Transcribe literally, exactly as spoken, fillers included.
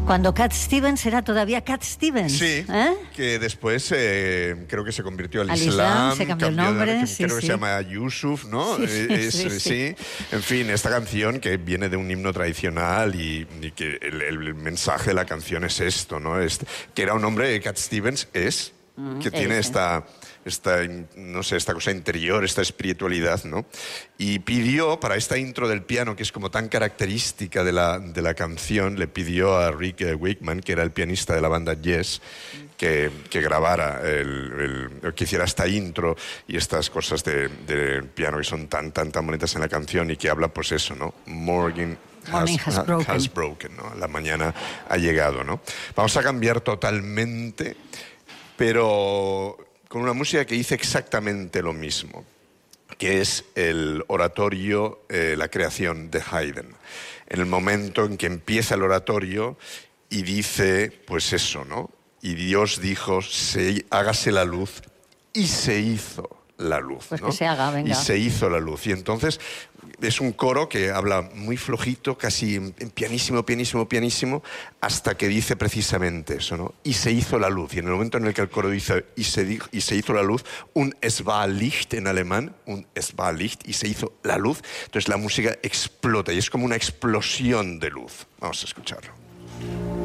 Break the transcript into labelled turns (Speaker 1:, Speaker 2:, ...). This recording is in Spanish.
Speaker 1: Cuando Cat Stevens era todavía Cat Stevens.
Speaker 2: Sí,
Speaker 1: ¿eh?
Speaker 2: que después eh, creo que se convirtió al,
Speaker 1: al
Speaker 2: Islam,
Speaker 1: Islam, se cambió el nombre,
Speaker 2: de,
Speaker 1: sí,
Speaker 2: creo
Speaker 1: sí.
Speaker 2: que se llama Yusuf, ¿no?
Speaker 1: Sí,
Speaker 2: es,
Speaker 1: sí,
Speaker 2: sí,
Speaker 1: sí.
Speaker 2: En fin, esta canción que viene de un himno tradicional y, y que el, el mensaje de la canción es esto, ¿no? Es, que era un hombre, Cat Stevens es,
Speaker 1: Mm,
Speaker 2: que tiene
Speaker 1: ese.
Speaker 2: esta... esta, no sé, esta cosa interior, esta espiritualidad, ¿no? Y pidió, para esta intro del piano, que es como tan característica de la, de la canción, le pidió a Rick eh, Wakeman, que era el pianista de la banda Yes, que, que grabara, el, el, que hiciera esta intro y estas cosas del de piano que son tan, tan, tan bonitas en la canción y que habla, pues eso, ¿no? Morgan...
Speaker 1: Morning has, has broken.
Speaker 2: Has broken, ¿no? La mañana ha llegado, ¿no? Vamos a cambiar totalmente, pero con una música que dice exactamente lo mismo, que es el oratorio, eh, la creación de Haydn. En el momento en que empieza el oratorio y dice, pues eso, ¿no? Y Dios dijo, se, hágase la luz, y se hizo la luz,
Speaker 1: pues
Speaker 2: ¿no?
Speaker 1: que se haga, venga.
Speaker 2: Y se hizo la luz. Y entonces es un coro que habla muy flojito, casi en pianísimo, pianísimo, pianísimo, hasta que dice precisamente eso, ¿no? Y se hizo la luz. Y en el momento en el que el coro dice y se, di y se hizo la luz, un es war Licht en alemán, un es war Licht, y se hizo la luz, entonces la música explota y es como una explosión de luz. Vamos a escucharlo.